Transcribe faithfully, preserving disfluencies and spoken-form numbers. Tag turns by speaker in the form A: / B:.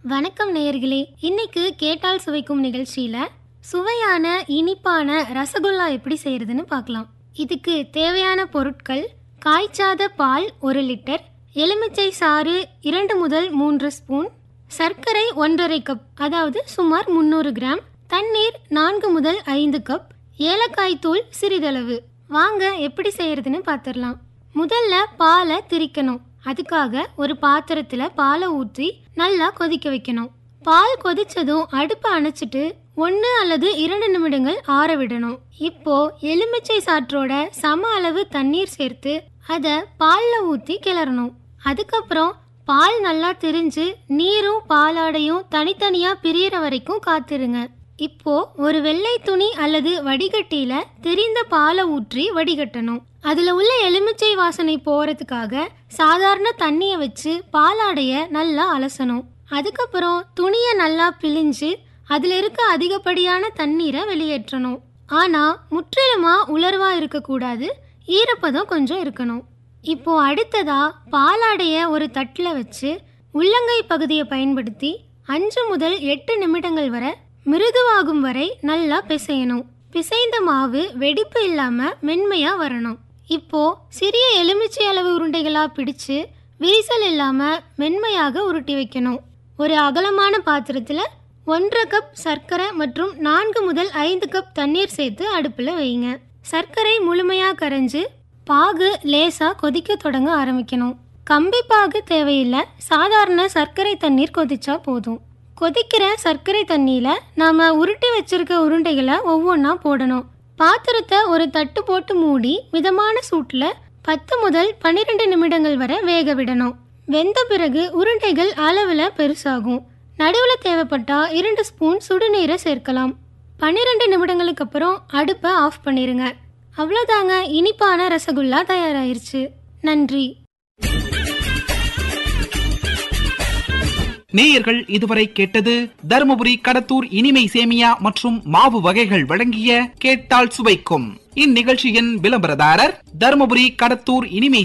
A: வணக்கம் நேயர்களே, இன்னைக்கு கேட்டால் சுவைக்கும் நிகழ்ச்சியில சுவையான இனிப்பான ரசகுல்லா எப்படி செய்யறதுன்னு பார்க்கலாம். இதுக்கு தேவையான பொருட்கள்: காய்ச்சாத பால் ஒரு லிட்டர், எலுமிச்சை சாறு இரண்டு முதல் மூன்று ஸ்பூன், சர்க்கரை ஒன்றரை கப் அதாவது சுமார் முந்நூறு கிராம், தண்ணீர் நான்கு முதல் ஐந்து கப், ஏலக்காய் தூள் சிறிதளவு. வாங்க எப்படி செய்யறதுன்னு பார்த்துடலாம். முதல்ல பாலை திரிக்கணும். அதுக்காக ஒரு பாத்திரத்துல பாலை ஊற்றி நல்லா கொதிக்க வைக்கணும். பால் கொதிச்சதும் அடுப்பை அணைச்சிட்டு ஒன்று அல்லது இரண்டு நிமிடங்கள் ஆற விடணும். இப்போ எலுமிச்சை சாற்றோட சம அளவு தண்ணீர் சேர்த்து அதை பால்ல ஊற்றி கிளறணும். அதுக்கப்புறம் பால் நல்லா திரிஞ்சு நீரும் பாலாடையும் தனித்தனியா பிரியற வரைக்கும் காத்திருங்க. இப்போ ஒரு வெள்ளை துணி அல்லது வடிகட்டியில திரிந்த பாலை ஊற்றி வடிகட்டணும். அதுல உள்ள எலுமிச்சை வாசனை போறதுக்காக சாதாரண தண்ணிய வச்சு பாலாடைய நல்லா அலசணும். அதுக்கப்புறம் துணியை நல்லா பிழிஞ்சு அதுல இருக்க அதிகப்படியான தண்ணீரை வெளியேற்றணும். ஆனா முற்றிலுமா உலர்வா இருக்கக்கூடாது, ஈரப்பதம் கொஞ்சம் இருக்கணும். இப்போ அடுத்ததா பாலாடைய ஒரு தட்டுல வச்சு உள்ளங்கை பகுதியை பயன்படுத்தி அஞ்சு முதல் எட்டு நிமிடங்கள் வரை மிருதுவாகும் வரை நல்லா பிசையணும். பிசைந்த மாவு வெடிப்பு இல்லாம மென்மையா வரணும். இப்போ சிறிய எலுமிச்சை அளவு உருண்டைகளா பிடிச்சு விரிசல் இல்லாம மென்மையாக உருட்டி வைக்கணும். ஒரு அகலமான பாத்திரத்துல ஒன்றரை கப் சர்க்கரை மற்றும் நான்கு முதல் ஐந்து கப் தண்ணீர் சேர்த்து அடுப்புல வைங்க. சர்க்கரை முழுமையா கரைஞ்சு பாகு லேசா கொதிக்க தொடங்க ஆரம்பிக்கணும். கம்பி பாகு தேவையில்லை, சாதாரண சர்க்கரை தண்ணீர் கொதிச்சா போதும். கொதிக்கிற சர்க்கரை தண்ணியில நாம உருட்டி வச்சிருக்க உருண்டைகளை ஒவ்வொன்றா போடணும். பாத்திரத்தை ஒரு தட்டு போட்டு மூடி மிதமான சூட்டுல பத்து முதல் பன்னிரெண்டு நிமிடங்கள் வரை வேக விடணும். வெந்த பிறகு உருண்டைகள் அளவுல பெருசாகும். நடுவுல தேவைப்பட்டா இரண்டு ஸ்பூன் சுடுநீரை சேர்க்கலாம். பன்னிரெண்டு நிமிடங்களுக்கு அப்புறம் அடுப்பை ஆஃப் பண்ணிருங்க. அவ்வளோதாங்க, இனிப்பான ரசகுல்லா தயாராயிருச்சு. நன்றி.
B: நேயர்கள் இதுவரை கேட்டது தருமபுரி கடத்தூர் இனிமை சேமியா மற்றும் மாவு வகைகள் வழங்கிய கேட்டால் சுவைக்கும். இந்நிகழ்ச்சியின் விளம்பரதாரர் தருமபுரி கடத்தூர் இனிமை